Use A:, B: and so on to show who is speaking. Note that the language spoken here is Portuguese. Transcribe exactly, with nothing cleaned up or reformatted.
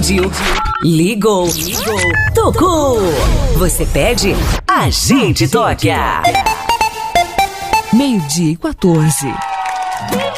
A: Pediu, ligou, ligou, tocou. Você pede, a gente toca.
B: Meio-dia e quatorze.